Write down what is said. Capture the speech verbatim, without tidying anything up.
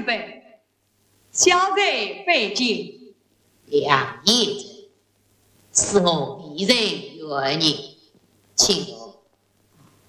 辈，小人拜见。 两爷子，是我鄙人约你，请我